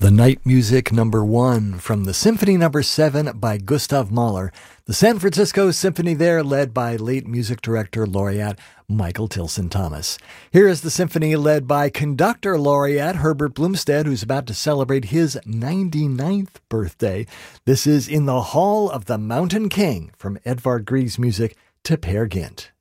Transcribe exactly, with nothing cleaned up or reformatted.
The Night Music Number One from the Symphony Number Seven by Gustav Mahler, the San Francisco Symphony there led by late music director laureate Michael Tilson Thomas. Here is the symphony led by conductor laureate Herbert Blumstead, who's about to celebrate his ninety-ninth birthday. This is In the Hall of the Mountain King from Edvard Grieg's music to Peer Gynt.